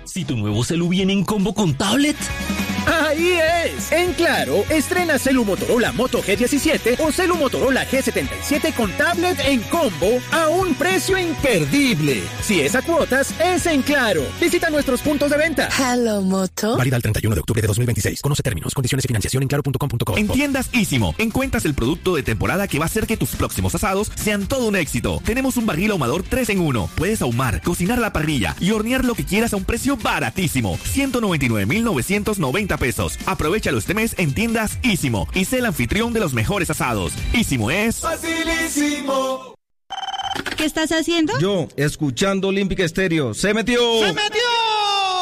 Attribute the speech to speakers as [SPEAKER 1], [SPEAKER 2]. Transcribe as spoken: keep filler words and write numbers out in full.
[SPEAKER 1] Si tu nuevo celu viene en combo con tablet.
[SPEAKER 2] ¡Ahí es! En Claro, estrena celu Motorola Moto G diecisiete o celu Motorola G setenta y siete con tablet en combo a un precio imperdible. Si es a cuotas, es en Claro. Visita nuestros puntos de venta.
[SPEAKER 3] Hello, Moto.
[SPEAKER 2] Válida el treinta y uno de octubre de dos mil veintiséis. Conoce términos, condiciones y financiación en claro punto com punto co.
[SPEAKER 4] En tiendas Ísimo, encuentras el producto de temporada que va a hacer que tus próximos asados sean todo un éxito. Tenemos un barril ahumador tres en uno. Puedes ahumar, cocinar la parrilla y hornear lo que quieras a un precio baratísimo. ciento noventa y nueve mil novecientos noventa pesos. Aprovechalo este mes en tiendas Ísimo y sé el anfitrión de los mejores asados. Ísimo es
[SPEAKER 5] facilísimo. ¿Qué estás haciendo?
[SPEAKER 6] Yo, escuchando Olímpica Estéreo. ¡Se metió!
[SPEAKER 5] ¡Se metió!